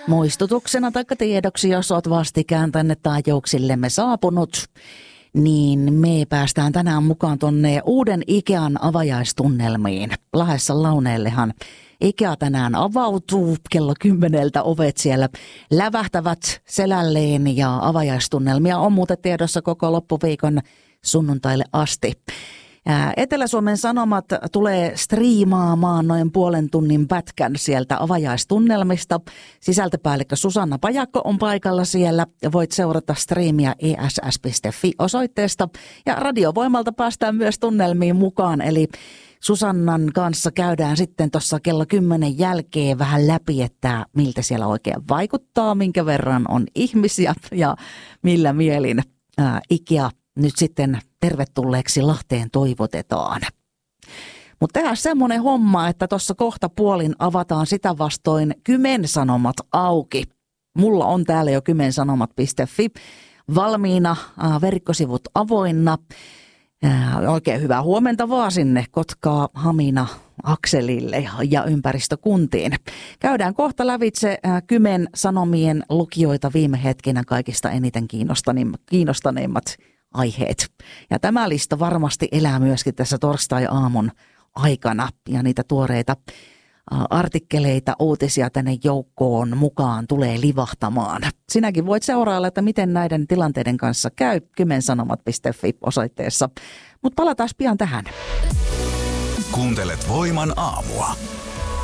Muistutuksena taikka tiedoksi, jos olet vastikään tänne taajuuksillemme saapunut, niin me päästään tänään mukaan tonne uuden Ikean avajaistunnelmiin. Lahdessa Launeellehan Ikea tänään avautuu, kello 10 ovet siellä lävähtävät selälleen ja avajaistunnelmia on muuten tiedossa koko loppuviikon sunnuntaille asti. Etelä-Suomen Sanomat tulee striimaamaan noin puolen tunnin pätkän sieltä avajaistunnelmista. Sisältöpäällikkö Susanna Pajakko on paikalla siellä ja voit seurata striimiä ess.fi-osoitteesta. Ja Radiovoimalta päästään myös tunnelmiin mukaan, eli Susannan kanssa käydään sitten tuossa kello 10 jälkeen vähän läpi, että miltä siellä oikein vaikuttaa, minkä verran on ihmisiä ja millä mielin Ikea nyt sitten tervetulleeksi Lahteen toivotetaan. Mutta tehdään semmoinen homma, että tuossa kohta puolin avataan sitä vastoin Kymen Sanomat auki. Mulla on täällä jo kymensanomat.fi valmiina, verkkosivut avoinna. Oikein hyvää huomenta vaan sinne Kotkaa, Hamina, Akselille ja ympäristökuntiin. Käydään kohta lävitse Kymen Sanomien lukijoita viime hetkinä kaikista eniten kiinnostaneimmat aiheet. Ja tämä lista varmasti elää myöskin tässä torstai-aamun aikana ja niitä tuoreita artikkeleita, uutisia tänne joukkoon mukaan tulee livahtamaan. Sinäkin voit seurailla, että miten näiden tilanteiden kanssa käy kymensanomat.fi osoitteessa. Mutta palataan pian tähän. Kuuntelet Voiman aamua.